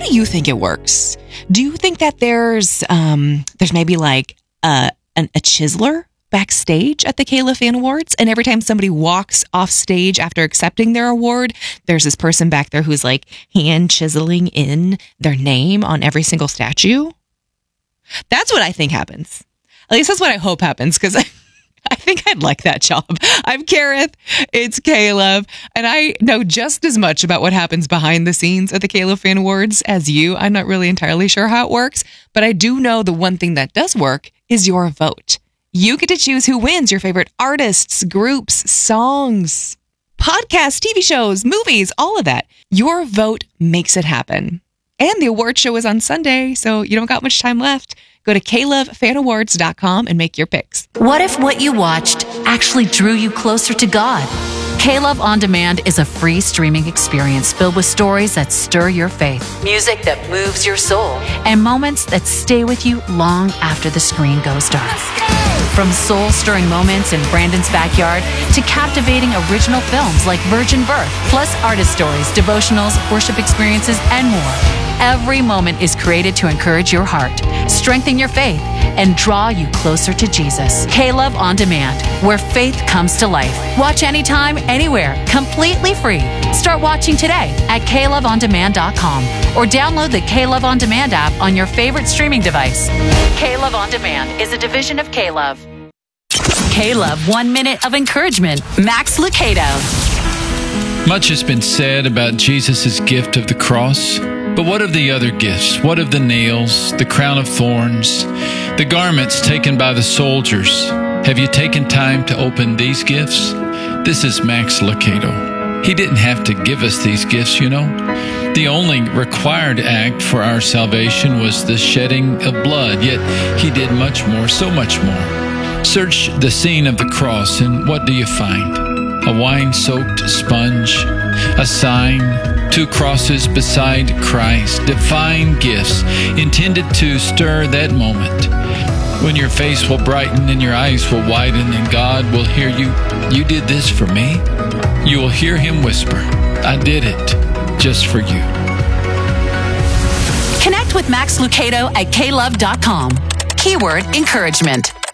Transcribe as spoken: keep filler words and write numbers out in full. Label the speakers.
Speaker 1: do you think it works? Do you think that there's um, there's maybe like a, an, a chiseler backstage at the K-Love Fan Awards, and every time somebody walks off stage after accepting their award, there's this person back there who's like hand chiseling in their name on every single statue? That's what I think happens. At least that's what I hope happens, because I, I think I'd like that job. I'm Kareth. It's K-Love. And I know just as much about what happens behind the scenes at the K-Love Fan Awards as you. I'm not really entirely sure how it works, but I do know the one thing that does work is your vote. You get to choose who wins your favorite artists, groups, songs, podcasts, T V shows, movies, all of that. Your vote makes it happen. And the award show is on Sunday, so you don't got much time left. Go to K Love Fan Awards dot com and make your picks.
Speaker 2: What if what you watched actually drew you closer to God? K-Love On Demand is a free streaming experience filled with stories that stir your faith, music that moves your soul, and moments that stay with you long after the screen goes dark. From soul-stirring moments in Brandon's backyard to captivating original films like Virgin Birth, plus artist stories, devotionals, worship experiences, and more. Every moment is created to encourage your heart, strengthen your faith, and draw you closer to Jesus. K-Love On Demand, where faith comes to life. Watch anytime, anywhere, completely free. Start watching today at K Love On Demand dot com or download the K-Love On Demand app on your favorite streaming device. K-Love On Demand is a division of K-Love. K-Love One Minute of Encouragement. Max Lucado.
Speaker 3: Much has been said about Jesus' gift of the cross. But what of the other gifts? What of the nails, the crown of thorns, the garments taken by the soldiers? Have you taken time to open these gifts? This is Max Lucado. He didn't have to give us these gifts, you know. The only required act for our salvation was the shedding of blood, yet he did much more, so much more. Search the scene of the cross, and what do you find? A wine-soaked sponge, a sign, two crosses beside Christ, divine gifts intended to stir that moment when your face will brighten and your eyes will widen and God will hear you. You did this for me? You will hear him whisper, I did it just for you.
Speaker 2: Connect with Max Lucado at K Love dot com. Keyword encouragement.